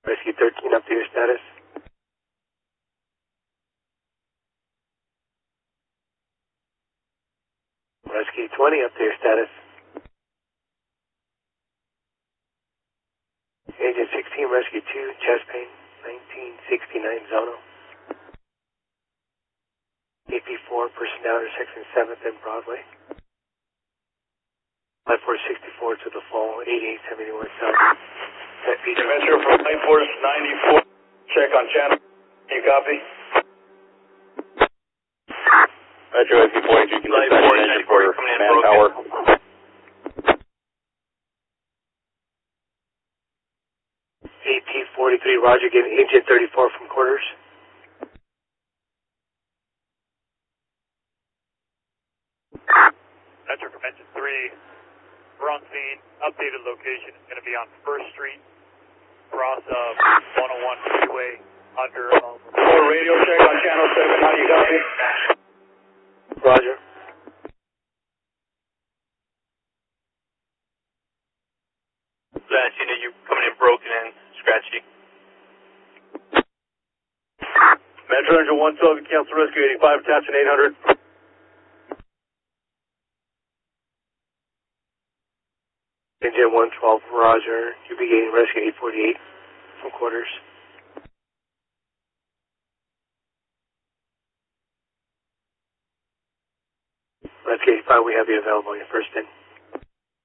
Rescue 13, update your status. Rescue 20, update your status. Agent 16, Rescue 2, chest pain, 1969 Zono. AP4, person down intersection 7th and Broadway. 5464 to the fall, 8871 South. Adventure from Light Force 94, check on channel. Can you copy? Metro SC-42, Light Force 94, coming in manpower. AP43, Roger, get Agent 34 from quarters. Metro Convention 3, we're on scene. Updated location is going to be on 1st Street, across 101 freeway, under... radio check on channel 7, how do you copy? Roger. Last unit, you coming in broken and scratchy. Metro Engine 112, cancel rescue 85, attachment 800. Engine 112, Roger. You'll be getting rescue 848 from quarters. Rescue 85, we have you available on your first in.